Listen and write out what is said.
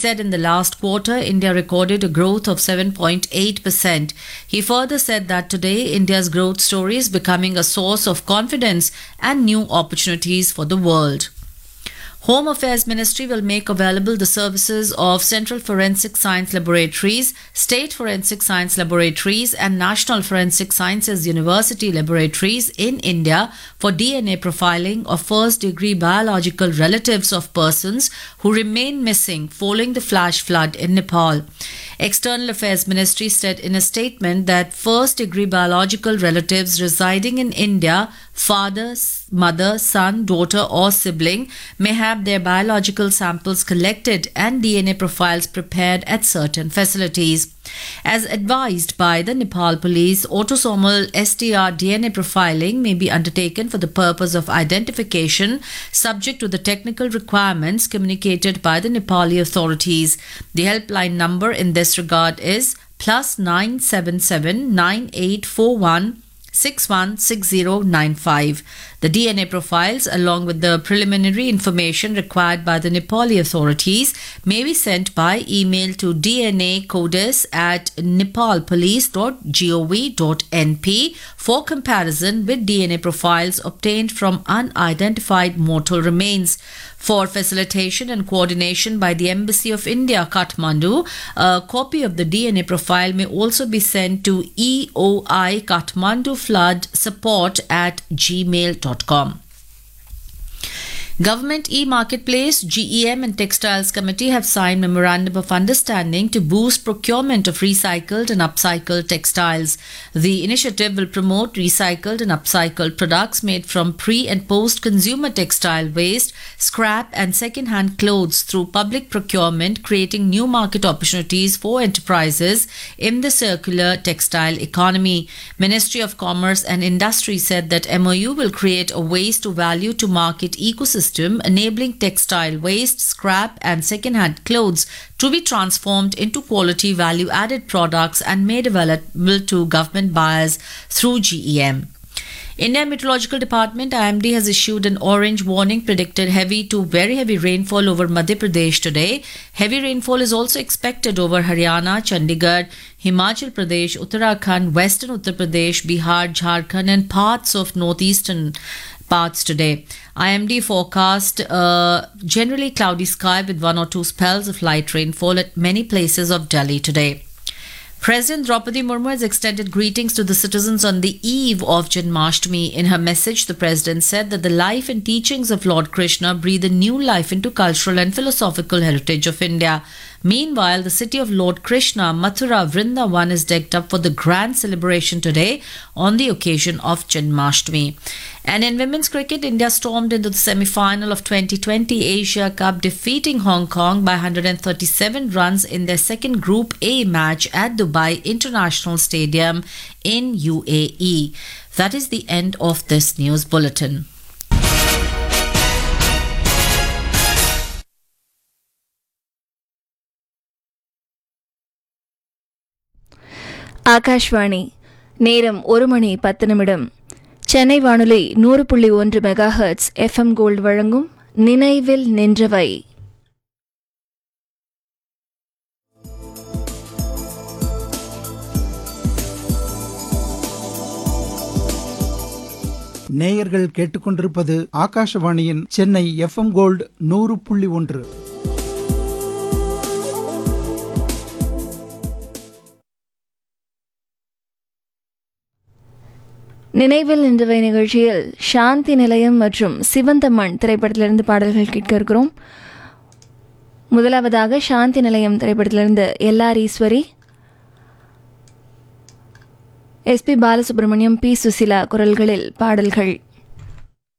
said in the last quarter, India recorded a growth of 7.8%. He further said that today, India's growth story is becoming a source of confidence and new opportunities for the world. Home Affairs Ministry will make available the services of Central Forensic Science Laboratories, State Forensic Science Laboratories and National Forensic Sciences University Laboratories in India for DNA profiling of first-degree biological relatives of persons who remain missing following the flash flood in Nepal. External Affairs Ministry said in a statement that first-degree biological relatives residing in India, father, mother, son, daughter or sibling may have their biological samples collected and DNA profiles prepared at certain facilities. As advised by the Nepal police, autosomal STR DNA profiling may be undertaken for the purpose of identification subject to the technical requirements communicated by the Nepali authorities. The helpline number in this regard is +977 9841 616095. The DNA profiles, along with the preliminary information required by the Nepali authorities, may be sent by email to dnacodes@nepalpolice.gov.np for comparison with DNA profiles obtained from unidentified mortal remains. For facilitation and coordination by the Embassy of India, Kathmandu, a copy of the DNA profile may also be sent to EOI Kathmandu Flood support@gmail.com. Government e-Marketplace, GEM and Textiles Committee have signed Memorandum of Understanding to boost procurement of recycled and upcycled textiles. The initiative will promote recycled and upcycled products made from pre- and post-consumer textile waste, scrap and second-hand clothes through public procurement, creating new market opportunities for enterprises in the circular textile economy. Ministry of Commerce and Industry said that MOU will create a waste-to-value to market ecosystem enabling textile waste, scrap and second-hand clothes to be transformed into quality value-added products and made available to government buyers through GEM. Indian Meteorological Department IMD has issued an orange warning, predicted heavy to very heavy rainfall over Madhya Pradesh today. Heavy rainfall is also expected over Haryana, Chandigarh, Himachal Pradesh, Uttarakhand, Western Uttar Pradesh, Bihar, Jharkhand and parts of northeastern parts today. IMD forecast generally cloudy sky with one or two spells of light rainfall at many places of Delhi today. President Draupadi Murmu has extended greetings to the citizens on the eve of Janmashtami. In her message, the president said that the life and teachings of Lord Krishna breathe a new life into cultural and philosophical heritage of India. Meanwhile, the city of Lord Krishna, Mathura, Vrindavan is decked up for the grand celebration today on the occasion of Janmashtami. And in women's cricket, India stormed into the semi-final of 2020 Asia Cup, defeating Hong Kong by 137 runs in their second Group A match at Dubai International Stadium in UAE. That is the end of this news bulletin. Akashvani நேரம் 1:10 சென்னை வானொலி 100.1 megahertz FM gold வழங்கும் நினைவில் நின்றவை. நேயர்கள் கேட்டுக்கொண்டிருப்பது ஆகாஷவாணியின் Chennai FM gold 100.1. நினைவில் நின்றவை நிகழ்ச்சியில் சாந்தி நிலையம் மற்றும் சிவந்த மண் திரைப்படத்திலிருந்து பாடல்கள் கேட்க இருக்கிறோம். முதலாவதாக சாந்தி நிலையம் திரைப்படத்திலிருந்து LR Eswari, SP Balasubramaniam, P Susheela குரல்களில் பாடல்கள்.